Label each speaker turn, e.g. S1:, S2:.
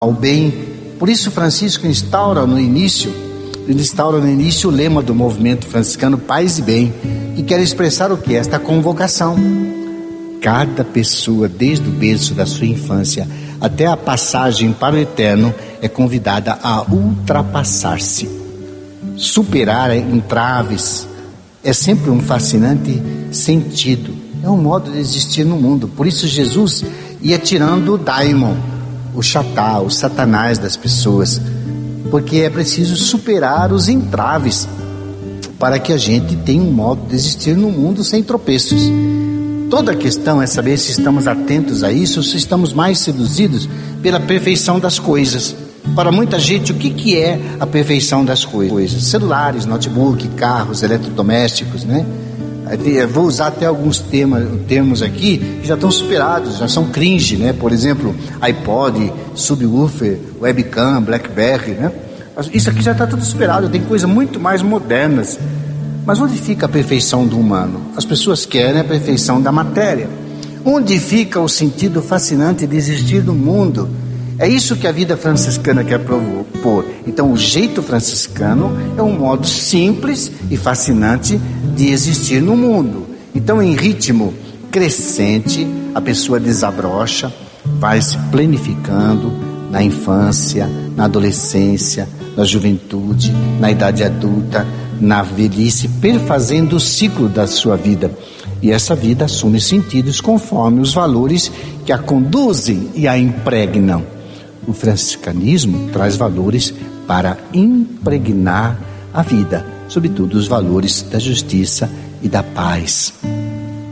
S1: ao bem. Por isso Francisco instaura no início o lema do movimento franciscano Paz e Bem, que quer expressar o que? Esta convocação. Cada pessoa, desde o berço da sua infância até a passagem para o eterno, é convidada a ultrapassar-se. Superar entraves é sempre um fascinante sentido. É um modo de existir no mundo. Por isso Jesus ia tirando o daimon, o xatá, o satanás das pessoas, porque é preciso superar os entraves para que a gente tenha um modo de existir no mundo sem tropeços. Toda a questão é saber se estamos atentos a isso ou se estamos mais seduzidos pela perfeição das coisas. Para muita gente, o que é a perfeição das coisas? Celulares, notebook, carros, eletrodomésticos, né? Eu vou usar até alguns termos aqui que já estão superados, já são cringe, né? Por exemplo, iPod, subwoofer, webcam, BlackBerry, né? Isso aqui já está tudo superado, tem coisas muito mais modernas. Mas onde fica a perfeição do humano? As pessoas querem a perfeição da matéria. Onde fica o sentido fascinante de existir no mundo? É isso que a vida franciscana quer propor. Então o jeito franciscano é um modo simples e fascinante de existir no mundo. Então, em ritmo crescente, a pessoa desabrocha, vai se planificando na infância, na adolescência, na juventude, na idade adulta, na velhice, perfazendo o ciclo da sua vida. E essa vida assume sentidos conforme os valores que a conduzem e a impregnam. O franciscanismo traz valores para impregnar a vida, sobretudo os valores da justiça e da paz.